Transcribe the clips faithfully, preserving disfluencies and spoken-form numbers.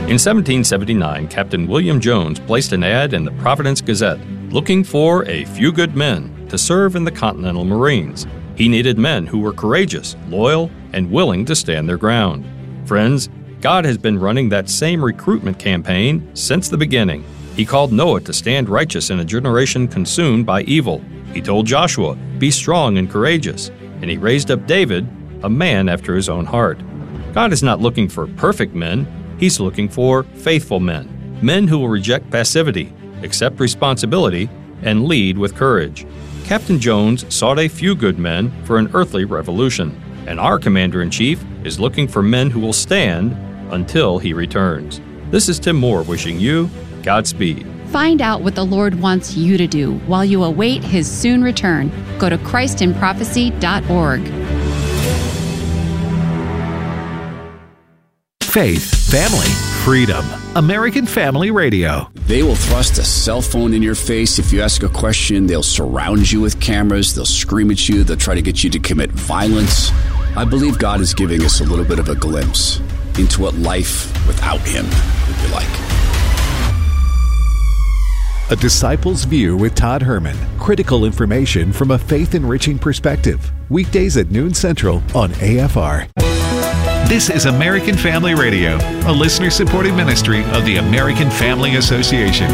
In seventeen seventy-nine, Captain William Jones placed an ad in the Providence Gazette looking for a few good men to serve in the Continental Marines. He needed men who were courageous, loyal, and willing to stand their ground. Friends, God has been running that same recruitment campaign since the beginning. He called Noah to stand righteous in a generation consumed by evil. He told Joshua, "Be strong and courageous." And he raised up David, a man after his own heart. God is not looking for perfect men. He's looking for faithful men. Men who will reject passivity, accept responsibility, and lead with courage. Captain Jones sought a few good men for an earthly revolution. And our Commander-in-Chief is looking for men who will stand until he returns. This is Tim Moore wishing you Godspeed. Find out what the Lord wants you to do while you await His soon return. Go to Christ in Prophecy dot org. Faith, family, freedom. American Family Radio. They will thrust a cell phone in your face. If you ask a question, they'll surround you with cameras. They'll scream at you. They'll try to get you to commit violence. I believe God is giving us a little bit of a glimpse into what life without Him would be like. A Disciple's View with Todd Herman. Critical information from a faith-enriching perspective. Weekdays at noon Central on A F R. This is American Family Radio, a listener-supported ministry of the American Family Association.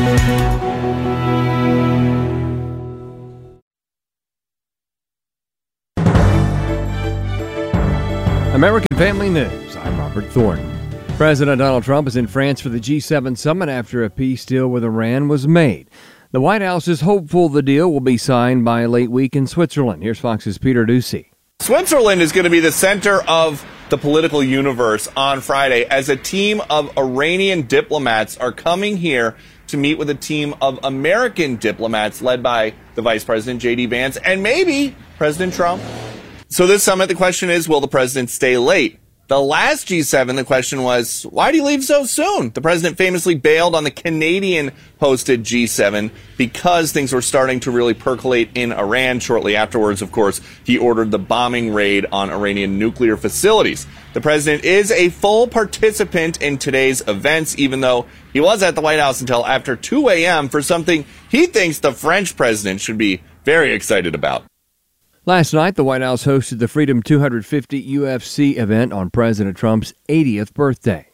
American Family News. I'm Robert Thornton. President Donald Trump is in France for the G seven summit after a peace deal with Iran was made. The White House is hopeful the deal will be signed by late week in Switzerland. Here's Fox's Peter Ducey. Switzerland is going to be the center of the political universe on Friday as a team of Iranian diplomats are coming here to meet with a team of American diplomats led by the Vice President, J D Vance, and maybe President Trump. So this summit, the question is, will the president stay late? The last G seven, the question was, why do you leave so soon? The president famously bailed on the Canadian-hosted G seven because things were starting to really percolate in Iran. Shortly afterwards, of course, he ordered the bombing raid on Iranian nuclear facilities. The president is a full participant in today's events, even though he was at the White House until after two a.m. for something he thinks the French president should be very excited about. Last night, the White House hosted the Freedom two fifty U F C event on President Trump's eightieth birthday.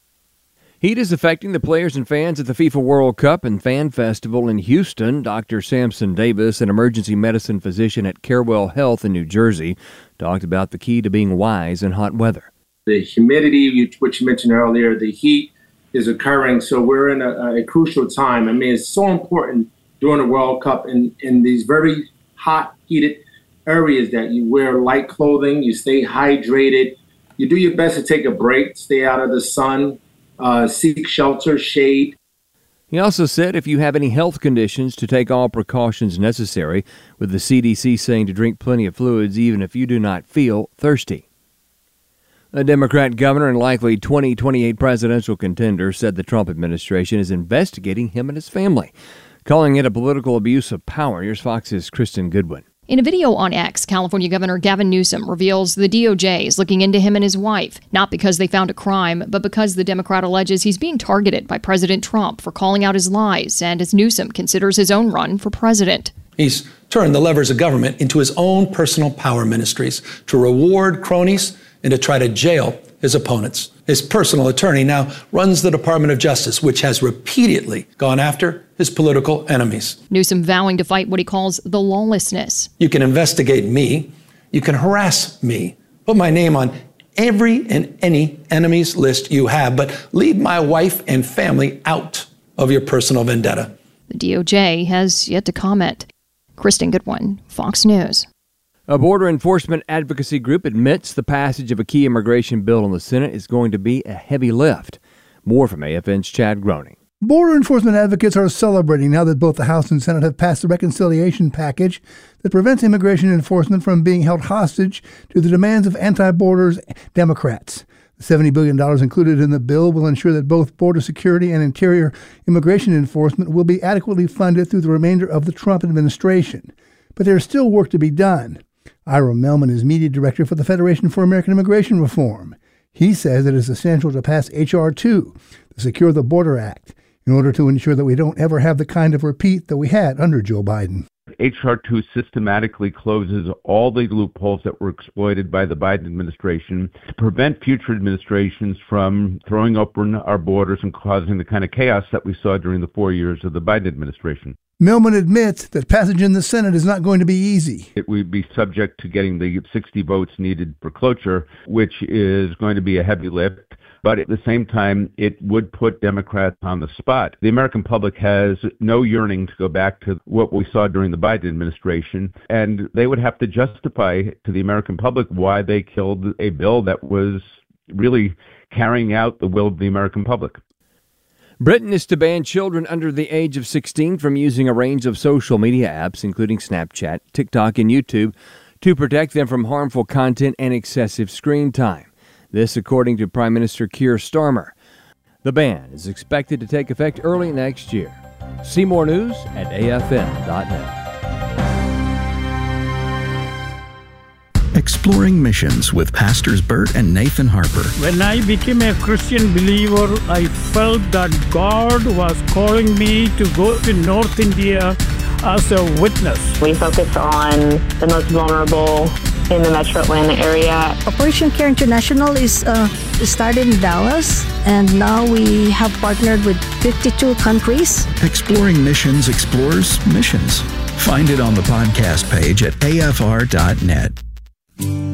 Heat is affecting the players and fans at the FIFA World Cup and Fan Festival in Houston. Doctor Samson Davis, an emergency medicine physician at Carewell Health in New Jersey, talked about the key to being wise in hot weather. The humidity, which you mentioned earlier, the heat is occurring, so we're in a, a crucial time. I mean, it's so important during the World Cup in, in these very hot, heated areas that you wear light clothing, you stay hydrated, you do your best to take a break, stay out of the sun, uh, seek shelter, shade. He also said if you have any health conditions, to take all precautions necessary, with the C D C saying to drink plenty of fluids even if you do not feel thirsty. A Democrat governor and likely twenty twenty-eight presidential contender said the Trump administration is investigating him and his family, calling it a political abuse of power. Here's Fox's Kristen Goodwin. In a video on X, California Governor Gavin Newsom reveals the D O J is looking into him and his wife, not because they found a crime, but because the Democrat alleges he's being targeted by President Trump for calling out his lies, and as Newsom considers his own run for president. He's turned the levers of government into his own personal power ministries to reward cronies and to try to jail his opponents. His personal attorney now runs the Department of Justice, which has repeatedly gone after his political enemies. Newsom vowing to fight what he calls the lawlessness. You can investigate me, you can harass me, put my name on every and any enemy's list you have, but leave my wife and family out of your personal vendetta. The D O J has yet to comment. Kristen Goodwin, Fox News. A border enforcement advocacy group admits the passage of a key immigration bill in the Senate is going to be a heavy lift. More from A F N's Chad Groening. Border enforcement advocates are celebrating now that both the House and Senate have passed the reconciliation package that prevents immigration enforcement from being held hostage to the demands of anti-borders Democrats. The seventy billion dollars included in the bill will ensure that both border security and interior immigration enforcement will be adequately funded through the remainder of the Trump administration. But there is still work to be done. Ira Melman is media director for the Federation for American Immigration Reform. He says it is essential to pass H R two, the Secure the Border Act, in order to ensure that we don't ever have the kind of repeat that we had under Joe Biden. H R two systematically closes all the loopholes that were exploited by the Biden administration to prevent future administrations from throwing open our borders and causing the kind of chaos that we saw during the four years of the Biden administration. Millman admits that passage in the Senate is not going to be easy. It would be subject to getting the sixty votes needed for cloture, which is going to be a heavy lift. But at the same time, it would put Democrats on the spot. The American public has no yearning to go back to what we saw during the Biden administration, and they would have to justify to the American public why they killed a bill that was really carrying out the will of the American public. Britain is to ban children under the age of sixteen from using a range of social media apps, including Snapchat, TikTok, and YouTube, to protect them from harmful content and excessive screen time. This according to Prime Minister Keir Starmer. The ban is expected to take effect early next year. See more news at A F M dot net. Exploring Missions with Pastors Bert and Nathan Harper. When I became a Christian believer, I felt that God was calling me to go to North India as a witness. We focus on the most vulnerable in the Metro Atlanta area. Operation Care International is uh, started in Dallas, and now we have partnered with fifty-two countries. Exploring Missions explores missions. Find it on the podcast page at A F R dot net.